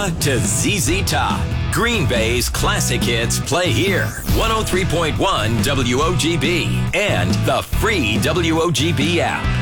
Florida to ZZ Top. Green Bay's classic hits play here. 103.1 WOGB and the free WOGB app.